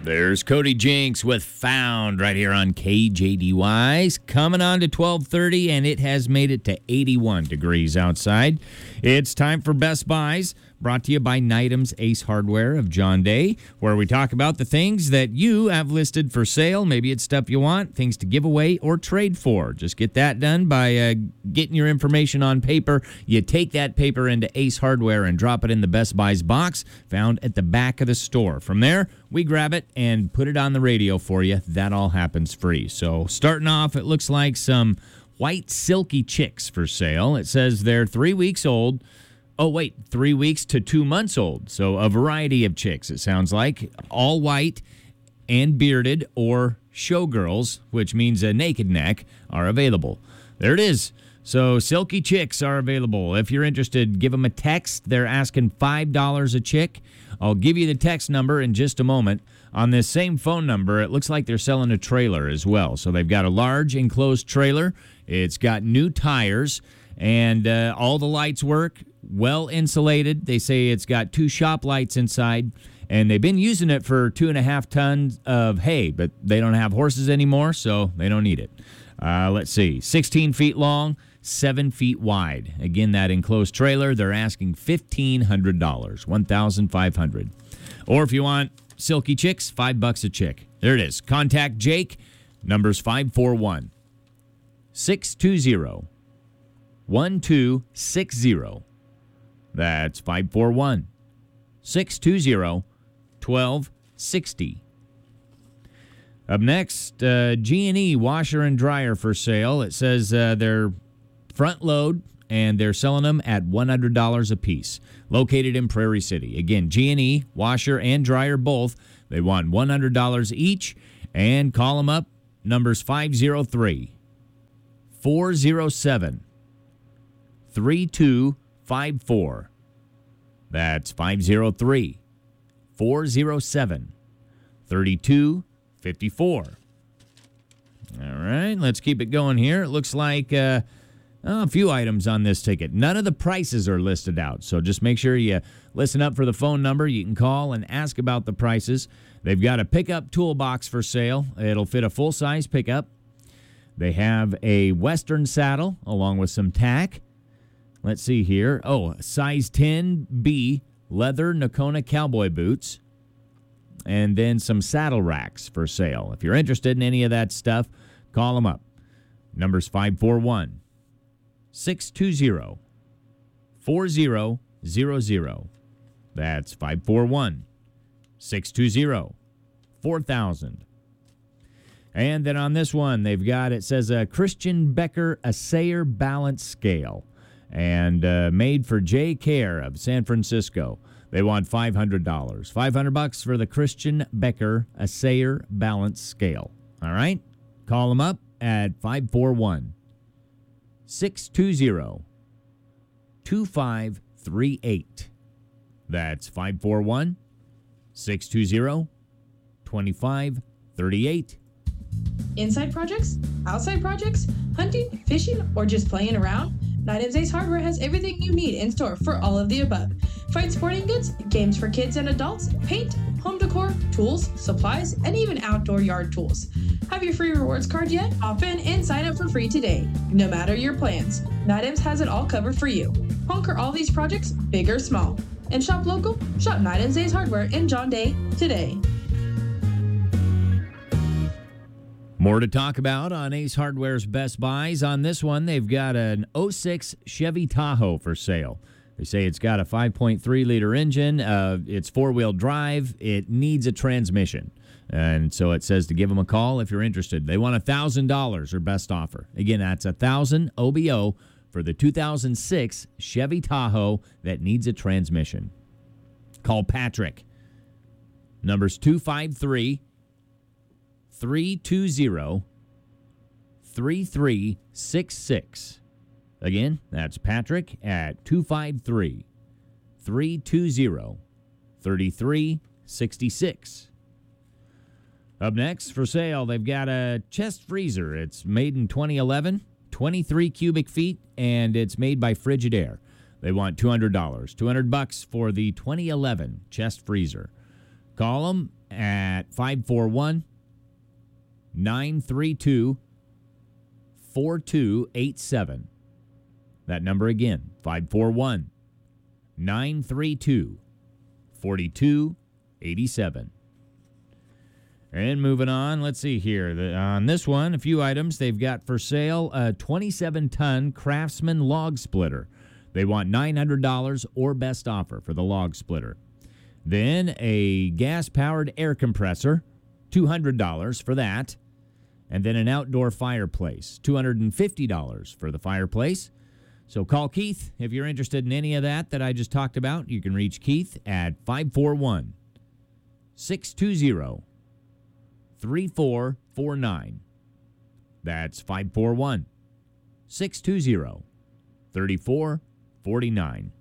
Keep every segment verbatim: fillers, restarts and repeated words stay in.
There's Cody Jinks with Found right here on K J D Y's. Coming on to twelve thirty, and it has made it to eighty-one degrees outside. It's time for Best Buys, brought to you by Nitams Ace Hardware of John Day, where we talk about the things that you have listed for sale. Maybe it's stuff you want, things to give away or trade for. Just get that done by uh, getting your information on paper. You take that paper into Ace Hardware and drop it in the Best Buys box found at the back of the store. From there, we grab it and put it on the radio for you. That all happens free. So starting off, it looks like some white silky chicks for sale. It says they're three weeks old. Oh, wait, three weeks to two months old. So a variety of chicks, it sounds like. All white and bearded or showgirls, which means a naked neck, are available. There it is. So silky chicks are available. If you're interested, give them a text. They're asking five dollars a chick. I'll give you the text number in just a moment. On this same phone number, it looks like they're selling a trailer as well. So they've got a large enclosed trailer. It's got new tires, and uh, all the lights work, well insulated. They say it's got two shop lights inside, and they've been using it for two and a half tons of hay, but they don't have horses anymore, so they don't need it. Uh, let's see, sixteen feet long, seven feet wide. Again, that enclosed trailer, they're asking fifteen hundred dollars, one thousand five hundred dollars. Or if you want silky chicks, five bucks a chick. There it is. Contact Jake. Number's five four one, six two zero, one two six zero. That's five four one, six two zero, one two six zero. Up next, uh, G and E washer and dryer for sale. It says uh, they're front load, and they're selling them at one hundred dollars a piece. Located in Prairie City. Again, G and E, washer and dryer both. They want one hundred dollars each. And call them up. Number's five oh three, four oh seven, three two five four. That's five oh three, four oh seven, three two five four. All right, let's keep it going here. It looks like uh, oh, a few items on this ticket. None of the prices are listed out, so just make sure you listen up for the phone number. You can call and ask about the prices. They've got a pickup toolbox for sale. It'll fit a full-size pickup. They have a Western saddle along with some tack. Let's see here. Oh, size ten B leather Nakona cowboy boots. And then some saddle racks for sale. If you're interested in any of that stuff, call them up. Number's five four one, six two zero, four zero zero zero. That's five four one, six two zero, four thousand. And then on this one, they've got, it says a Christian Becker Assayer Balance Scale. And uh, made for J Care of San Francisco. They want five hundred dollars. five hundred bucks for the Christian Becker Assayer Balance Scale. All right? Call them up at five four one, six two zero, two five three eight. That's five four one, six two zero, two five three eight. Inside projects? Outside projects? Hunting? Fishing? Or just playing around? Nitams Ace Hardware has everything you need in store for all of the above. Find sporting goods, games for kids and adults, paint, home decor, tools, supplies, and even outdoor yard tools. Have your free rewards card yet? Hop in and sign up for free today. No matter your plans, Nitams has it all covered for you. Conquer all these projects, big or small. And shop local? Shop Nitams Ace Hardware in John Day today. More to talk about on Ace Hardware's Best Buys. On this one, they've got an oh six Chevy Tahoe for sale. They say it's got a five point three liter engine. Uh, it's four-wheel drive. It needs a transmission. And so it says to give them a call if you're interested. They want one thousand dollars or best offer. Again, that's one thousand dollars O B O for the two thousand six Chevy Tahoe that needs a transmission. Call Patrick. Number's two five three, three two zero, three three six six. Again, that's Patrick at two five three, three two zero, three three six six. Up next for sale, they've got a chest freezer. It's made in twenty eleven, twenty-three cubic feet, and it's made by Frigidaire. They want two hundred dollars. two hundred bucks for the twenty eleven chest freezer. Call them at five four one, nine three two, four two eight seven. That number again, five four one, nine three two, four two eight seven. And moving on, let's see here. The, on this one, a few items they've got for sale. A twenty-seven ton Craftsman log splitter. They want nine hundred dollars or best offer for the log splitter. Then a gas-powered air compressor, two hundred dollars for that. And then an outdoor fireplace, two hundred fifty dollars for the fireplace. So call Keith if you're interested in any of that that I just talked about. You can reach Keith at five four one, six two zero, three four four nine. That's five four one, six two zero, three four four nine.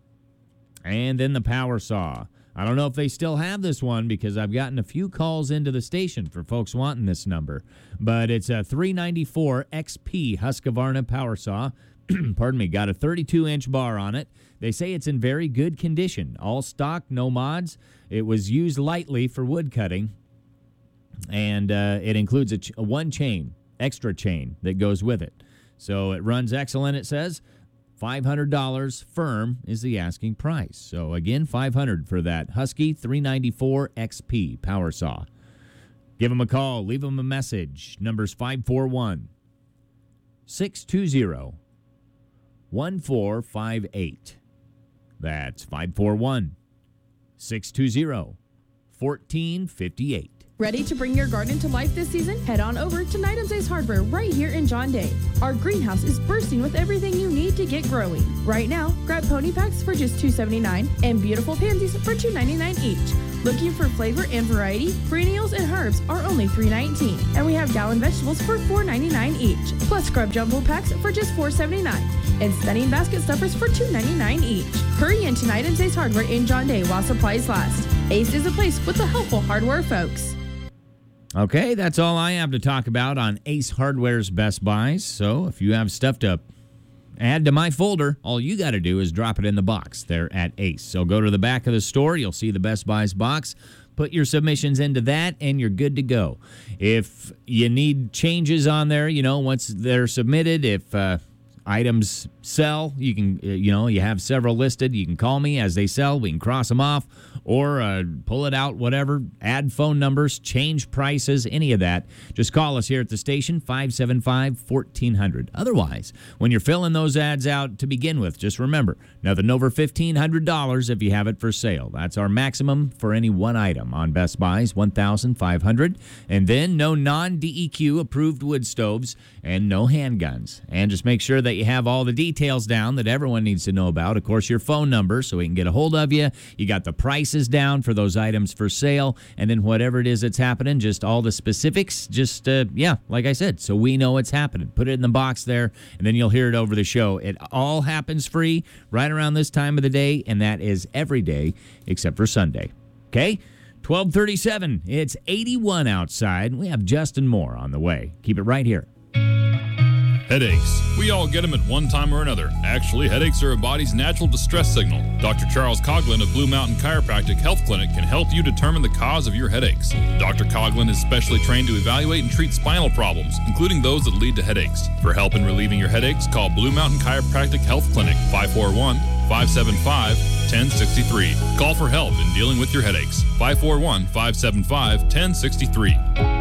And then the power saw. I don't know if they still have this one because I've gotten a few calls into the station for folks wanting this number. But it's a three ninety-four X P Husqvarna power saw. Pardon me, got a thirty-two inch bar on it. They say it's in very good condition. All stock, no mods. It was used lightly for wood cutting. And uh, it includes a, ch- a one chain, extra chain that goes with it. So it runs excellent, it says. five hundred dollars firm is the asking price. So again, five hundred dollars for that Husky three ninety-four X P power saw. Give them a call. Leave them a message. Number's five four one, six two zero, one four five eight. That's five four one, six two zero, one four five eight. Ready to bring your garden to life this season? Head on over to Night and Days Hardware right here in John Day. Our greenhouse is bursting with everything you need to get growing. Right now, grab pony packs for just two ninety-nine and beautiful pansies for two ninety-nine each. Looking for flavor and variety? Perennials and herbs are only three nineteen, and we have gallon vegetables for four ninety-nine each. Plus scrub jumbo packs for just four seventy-nine, and stunning basket stuffers for two ninety-nine each. Hurry into Night and Days Hardware in John Day while supplies last. Ace is a place with the helpful hardware folks. Okay, that's all I have to talk about on Ace Hardware's Best Buys. So if you have stuff to add to my folder, all you got to do is drop it in the box there at Ace. So go to the back of the store. You'll see the Best Buys box. Put your submissions into that, and you're good to go. If you need changes on there, you know, once they're submitted, if uh, items sell, you can, you know, you have several listed. You can call me as they sell. We can cross them off or uh, pull it out, whatever. Add phone numbers, change prices, any of that. Just call us here at the station, five seven five, one four zero zero. Otherwise, when you're filling those ads out to begin with, just remember, nothing over fifteen hundred dollars if you have it for sale. That's our maximum for any one item on Best Buys, one thousand five hundred dollars. And then no non-D E Q approved wood stoves and no handguns. And just make sure that you have all the details down that everyone needs to know about. Of course, your phone number so we can get a hold of you. You got the prices down for those items for sale. And then whatever it is that's happening, just all the specifics. Just, uh, yeah, like I said, so we know what's happening. Put it in the box there, and then you'll hear it over the show. It all happens free right around this time of the day, and that is every day except for Sunday. Okay? twelve thirty-seven. It's eighty-one outside. We have Justin Moore on the way. Keep it right here. Headaches. We all get them at one time or another. Actually, headaches are a body's natural distress signal. Doctor Charles Coughlin of Blue Mountain Chiropractic Health Clinic can help you determine the cause of your headaches. Doctor Coughlin is specially trained to evaluate and treat spinal problems, including those that lead to headaches. For help in relieving your headaches, call Blue Mountain Chiropractic Health Clinic, five four one, five seven five, one zero six three. Call for help in dealing with your headaches. five four one, five seven five, one zero six three.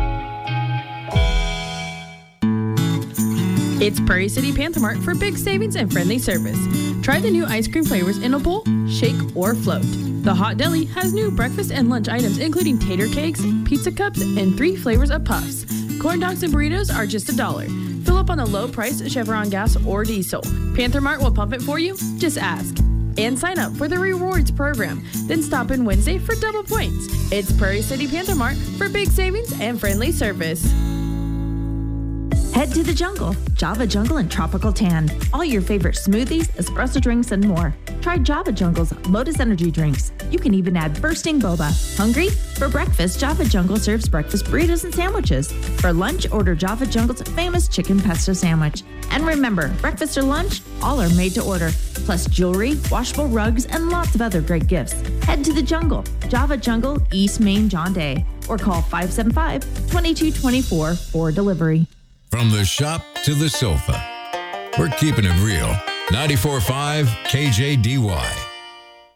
It's Prairie City Panther Mart for big savings and friendly service. Try the new ice cream flavors in a bowl, shake, or float. The Hot Deli has new breakfast and lunch items including tater cakes, pizza cups, and three flavors of puffs. Corn dogs and burritos are just a dollar. Fill up on the low-priced Chevron gas or diesel. Panther Mart will pump it for you. Just ask. And sign up for the rewards program. Then stop in Wednesday for double points. It's Prairie City Panther Mart for big savings and friendly service. Head to the jungle, Java Jungle and Tropical Tan. All your favorite smoothies, espresso drinks, and more. Try Java Jungle's Lotus Energy drinks. You can even add bursting boba. Hungry? For breakfast, Java Jungle serves breakfast burritos and sandwiches. For lunch, order Java Jungle's famous chicken pesto sandwich. And remember, breakfast or lunch, all are made to order. Plus jewelry, washable rugs, and lots of other great gifts. Head to the jungle, Java Jungle, East Main, John Day. Or call five seven five, two two two four for delivery. From the shop to the sofa, we're keeping it real. ninety-four point five K J D Y.